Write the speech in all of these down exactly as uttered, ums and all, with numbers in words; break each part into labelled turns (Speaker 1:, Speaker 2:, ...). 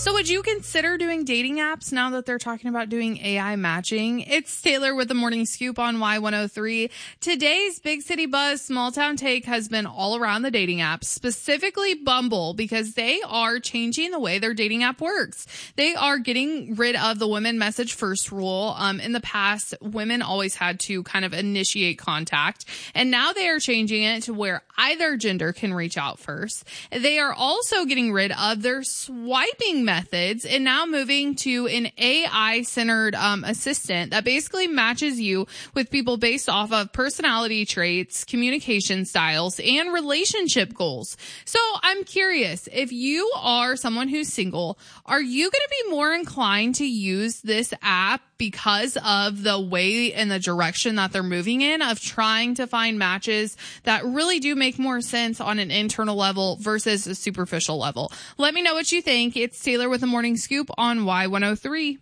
Speaker 1: So would you consider doing dating apps now that they're talking about doing A I matching? It's Taylor with the Morning Scoop on Y one oh three. Today's Big City Buzz Small Town Take has been all around the dating apps, specifically Bumble, because they are changing the way their dating app works. They are getting rid of the women message first rule. Um, in the past, women always had to kind of initiate contact, and now they are changing it to where either gender can reach out first. They are also getting rid of their swiping methods and now moving to an A I-centered um, assistant that basically matches you with people based off of personality traits, communication styles, and relationship goals. So I'm curious, if you are someone who's single, are you going to be more inclined to use this app because of the way and the direction that they're moving in of trying to find matches that really do make more sense on an internal level versus a superficial level? Let me know what you think. It's Taylor with the Morning Scoop on Y one oh three.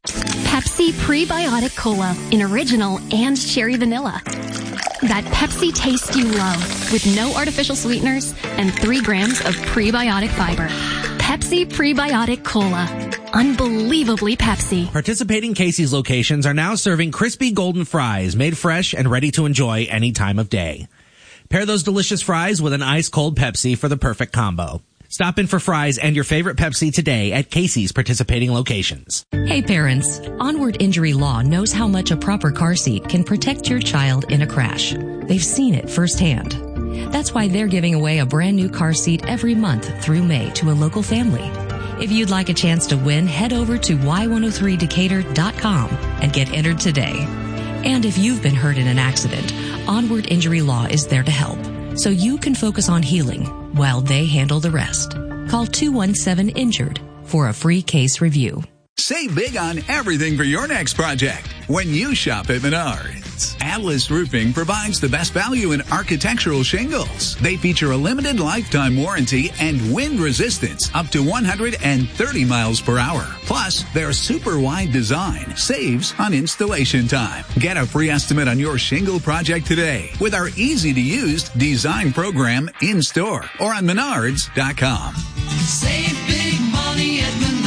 Speaker 2: Pepsi Prebiotic Cola in original and cherry vanilla. That Pepsi taste you love with no artificial sweeteners and three grams of prebiotic fiber. Pepsi Prebiotic Cola. Unbelievably Pepsi.
Speaker 3: Participating Casey's locations are now serving crispy golden fries made fresh and ready to enjoy any time of day. Pair those delicious fries with an ice-cold Pepsi for the perfect combo. Stop in for fries and your favorite Pepsi today at Casey's participating locations.
Speaker 4: Hey parents, Onward Injury Law knows how much a proper car seat can protect your child in a crash. They've seen it firsthand. That's why they're giving away a brand new car seat every month through May to a local family. If you'd like a chance to win, head over to Y one oh three Decatur dot com and get entered today. And if you've been hurt in an accident, Onward Injury Law is there to help, so you can focus on healing while they handle the rest. Call two one seven injured for a free case review.
Speaker 5: Save big on everything for your next project when you shop at Menards. Atlas Roofing provides the best value in architectural shingles. They feature a limited lifetime warranty and wind resistance up to one hundred thirty miles per hour. Plus, their super wide design saves on installation time. Get a free estimate on your shingle project today with our easy-to-use design program in store or on menards dot com.
Speaker 6: Save big money at Menards.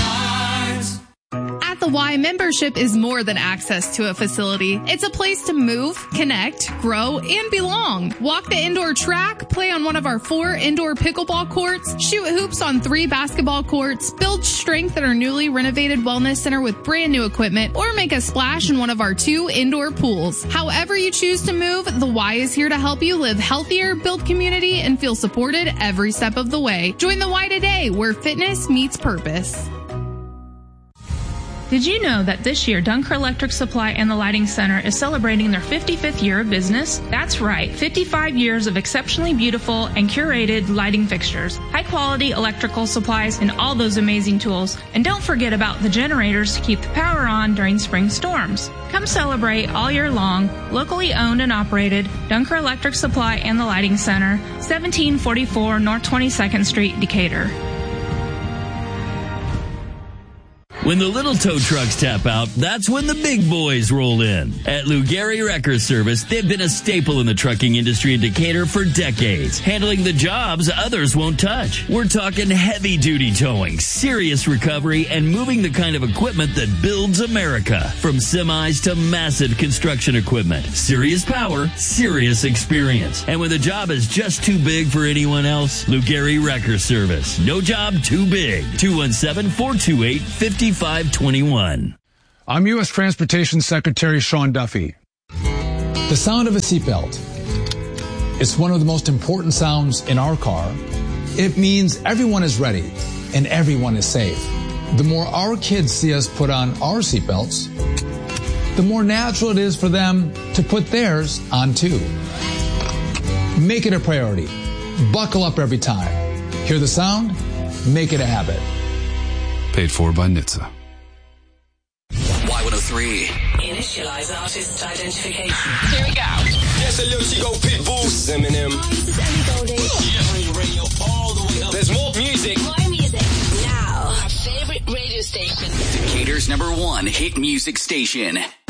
Speaker 1: The Y membership is more than access to a facility. It's a place to move, connect, grow, and belong. Walk the indoor track, play on one of our four indoor pickleball courts, shoot hoops on three basketball courts, build strength at our newly renovated wellness center with brand new equipment, or make a splash in one of our two indoor pools. However you choose to move, the Y is here to help you live healthier, build community, and feel supported every step of the way. Join the Y today, where fitness meets purpose.
Speaker 7: Did you know that this year Dunker Electric Supply and the Lighting Center is celebrating their fifty-fifth year of business? That's right, fifty-five years of exceptionally beautiful and curated lighting fixtures, high quality electrical supplies, and all those amazing tools. And don't forget about the generators to keep the power on during spring storms. Come celebrate all year long, locally owned and operated, Dunker Electric Supply and the Lighting Center, seventeen forty-four North twenty-second Street, Decatur.
Speaker 8: When the little tow trucks tap out, that's when the big boys roll in. At Lou Gehry Wrecker Service, they've been a staple in the trucking industry in Decatur for decades, handling the jobs others won't touch. We're talking heavy-duty towing, serious recovery, and moving the kind of equipment that builds America. From semis to massive construction equipment. Serious power, serious experience. And when the job is just too big for anyone else, Lou Gehry Wrecker Service. No job too big. two one seven, four two eight, five five two one.
Speaker 9: I'm U S Transportation Secretary Sean Duffy. The sound of a seatbelt. It's one of the most important sounds in our car. It means everyone is ready and everyone is safe. The more our kids see us put on our seatbelts, the more natural it is for them to put theirs on too. Make it a priority. Buckle up every time. Hear the sound? Make it a habit.
Speaker 10: Paid for by N H T S A.
Speaker 6: Y one oh three.
Speaker 11: Initialize artist identification.
Speaker 6: Here we go.
Speaker 12: Yes, a little she go Pitbull. Eminem.
Speaker 6: Yeah. Radio all the way up.
Speaker 12: There's more music.
Speaker 11: More music. Now, our favorite radio station.
Speaker 6: Decatur's number one hit music station.